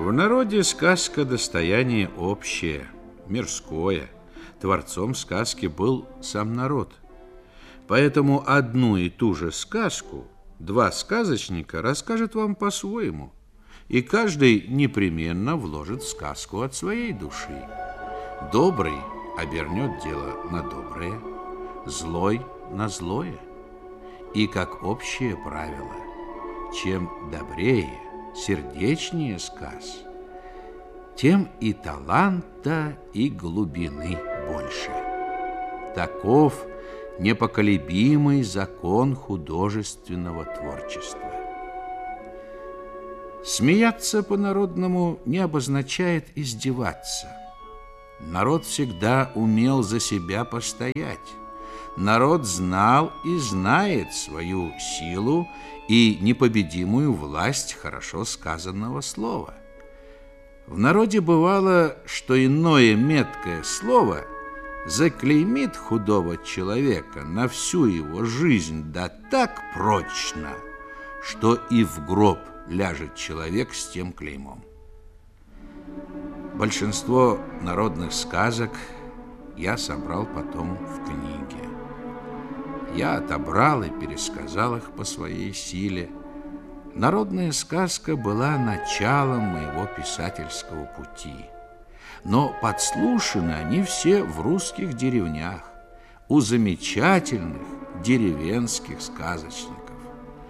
В народе сказка – достояние общее, мирское. Творцом сказки был сам народ. Поэтому одну и ту же сказку два сказочника расскажут вам по-своему, и каждый непременно вложит в сказку от своей души. Добрый обернет дело на доброе, злой на злое. И как общее правило, чем добрее, сердечнее сказ, тем и таланта, и глубины больше. Таков непоколебимый закон художественного творчества. Смеяться по-народному не обозначает издеваться. Народ всегда умел за себя постоять. Народ знал и знает свою силу и непобедимую власть хорошо сказанного слова. В народе бывало, что иное меткое слово заклеймит худого человека на всю его жизнь, да так прочно, что и в гроб ляжет человек с тем клеймом. Большинство народных сказок я собрал потом в книге. Я отобрал и пересказал их по своей силе. Народная сказка была началом моего писательского пути. Но подслушаны они все в русских деревнях, у замечательных деревенских сказочников.